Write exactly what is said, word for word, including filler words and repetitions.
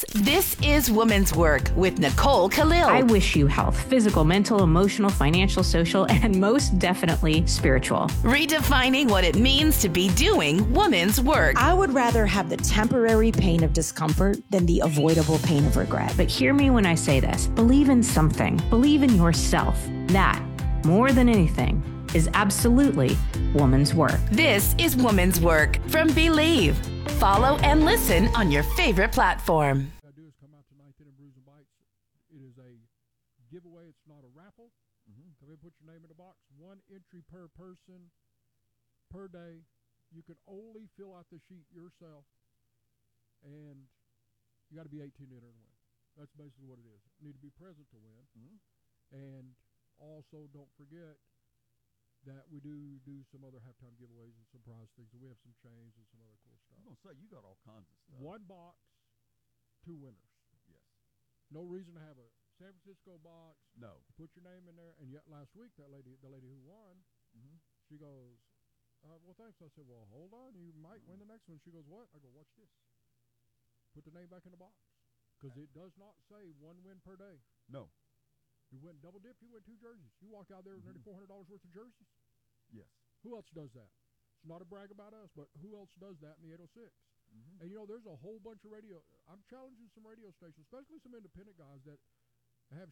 This is Women's Work with Nicole Khalil. I wish you health, physical, mental, emotional, financial, social, and most definitely spiritual. Redefining what it means to be doing women's work. I would rather have the temporary pain of discomfort than the avoidable pain of regret. But hear me when I say this. Believe in something. Believe in yourself. That, more than anything, is absolutely woman's work. This is Women's Work from Believe. Follow and listen on your favorite platform. What I do is come out tonight in Brews and Bites. It is a giveaway. It's not a raffle. Mm-hmm. Come in, put your name in the box. One entry per person per day. You can only fill out the sheet yourself, and you got to be eighteen to enter and win. That's basically what it is. You need to be present to win. Mm-hmm. And also, don't forget that we do do some other halftime giveaways and surprise things. We have some chains and some other cool stuff. I'm going to say, you got all kinds of stuff. One box, two winners. Yes. No reason to have a San Francisco box. No. You put your name in there, and yet last week, that lady, the lady who won, mm-hmm. she goes, uh, well, thanks. I said, well, hold on. You might mm-hmm. win the next one. She goes, what? I go, watch this. Put the name back in the box. Because it does not say one win per day. No. You win double dip, you win two jerseys. You walk out there with mm-hmm. nearly four hundred dollars worth of jerseys. Yes. Who else does that? It's not a brag about us, but who else does that in the eight oh six? Mm-hmm. And, you know, there's a whole bunch of radio. I'm challenging some radio stations, especially some independent guys that